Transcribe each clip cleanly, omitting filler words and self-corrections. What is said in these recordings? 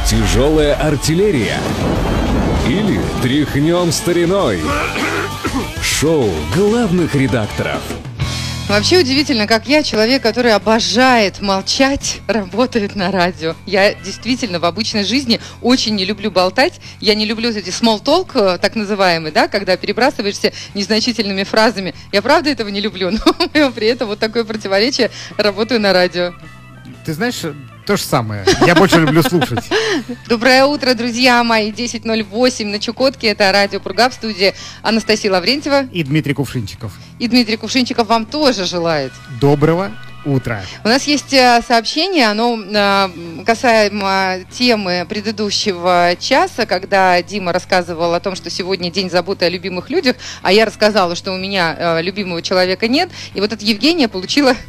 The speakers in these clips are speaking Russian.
Тяжелая артиллерия или тряхнем стариной? Шоу главных редакторов. Вообще удивительно, как я, человек, который обожает молчать, работает на радио. Я действительно в обычной жизни очень не люблю болтать. Я не люблю эти small talk, так называемые, да, когда перебрасываешься незначительными фразами. Я правда этого не люблю, но при этом вот такое противоречие, работаю на радио. Ты знаешь, то же самое. Я больше люблю слушать. Доброе утро, друзья мои. 10:08 на Чукотке. Это радио Пурга, в студии Анастасия Лаврентьева. И Дмитрий Кувшинчиков. И Дмитрий Кувшинчиков вам тоже желает. Доброго утра. У нас есть сообщение, оно касаемо темы предыдущего часа, когда Дима рассказывал о том, что сегодня день заботы о любимых людях, а я рассказала, что у меня любимого человека нет. И вот от Евгения получила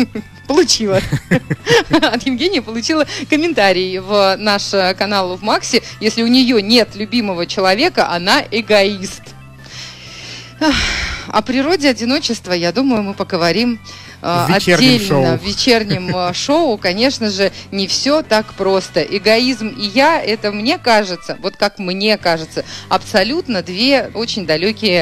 от Евгения получила комментарий в наш канал в Максе. Если у нее нет любимого человека, она эгоист. О природе одиночества, я думаю, мы поговорим отдельно в вечернем шоу. Конечно же, не все так просто. Эгоизм и я, это мне кажется, вот как мне кажется, абсолютно две очень далекие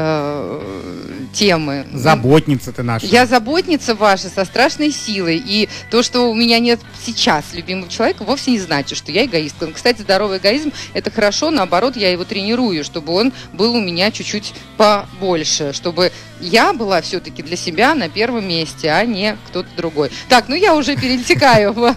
темы. Заботница ты наша. Я заботница ваша со страшной силой. И то, что у меня нет сейчас любимого человека, вовсе не значит, что я эгоистка. Кстати, здоровый эгоизм – это хорошо. Наоборот, я его тренирую, чтобы он был у меня чуть-чуть побольше. Чтобы я была все-таки для себя на первом месте, а не кто-то другой. Так, ну я уже перетекаю в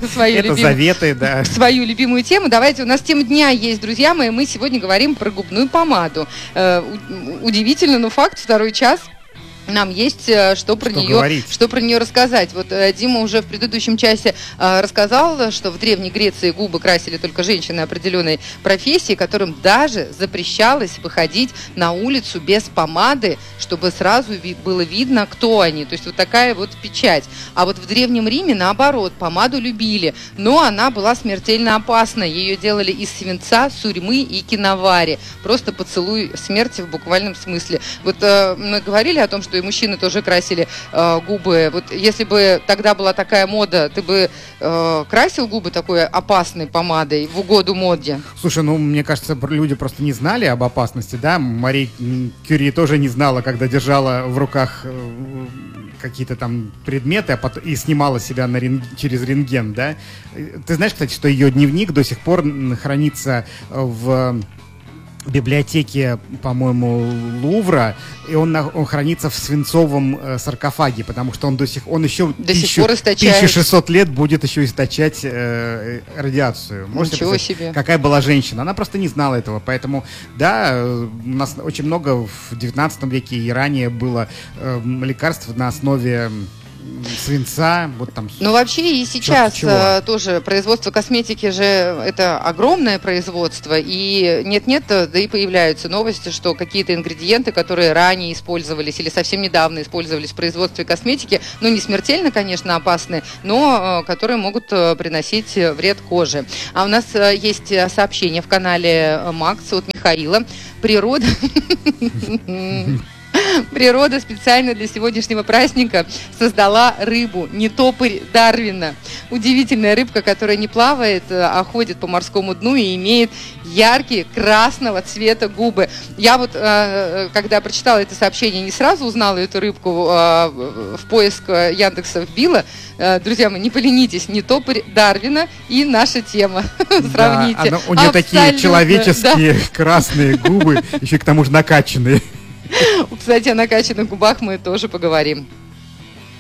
свою любимую тему. Давайте, у нас тема дня есть, друзья мои. Мы сегодня говорим про губную помаду. Удивительно, но факт, второй час. Нам есть что про нее рассказать. Вот Дима уже в предыдущем часе рассказал, что в Древней Греции губы красили только женщины определенной профессии, которым даже запрещалось выходить на улицу без помады, чтобы сразу было видно, кто они. То есть вот такая вот печать. А вот в Древнем Риме, наоборот, помаду любили, но она была смертельно опасна. Ее делали из свинца, сурьмы и киновари. Просто поцелуй смерти в буквальном смысле. Вот мы говорили о том, что и мужчины тоже красили губы. Вот если бы тогда была такая мода, ты бы красил губы такой опасной помадой в угоду моде? Слушай, ну, мне кажется, люди просто не знали об опасности, да? Мари Кюри тоже не знала, когда держала в руках какие-то там предметы и снимала себя через рентген, да? Ты знаешь, кстати, что ее дневник до сих пор хранится в библиотеке, по-моему, Лувра, и он хранится в свинцовом саркофаге, потому что он еще 1600 лет будет еще источать радиацию. Ничего себе. Какая была женщина. Она просто не знала этого, поэтому, да, у нас очень много в 19 веке и ранее было лекарств на основе свинца, вот там. Ну вообще и сейчас тоже производство косметики же это огромное производство, и нет-нет, да и появляются новости, что какие-то ингредиенты, которые ранее использовались или совсем недавно использовались в производстве косметики, ну не смертельно, конечно, опасны, но которые могут приносить вред коже. А у нас есть сообщение в канале Макс от Михаила. Природа специально для сегодняшнего праздника создала рыбу, нетопырь Дарвина. Удивительная рыбка, которая не плавает, а ходит по морскому дну и имеет яркие красного цвета губы. Я вот, когда прочитала это сообщение, не сразу узнала эту рыбку, в поиск Яндекса вбила. Друзья мои, не поленитесь, нетопырь Дарвина и наша тема. Сравните. Да, у нее такие человеческие красные губы, еще к тому же накачанные. Кстати, о накачанных губах мы тоже поговорим.